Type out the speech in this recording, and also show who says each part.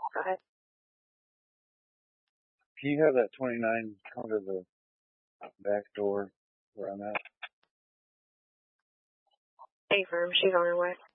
Speaker 1: Go ahead.
Speaker 2: Can you have that 29 come to the back door where I'm at?
Speaker 1: Affirm, she's on her way.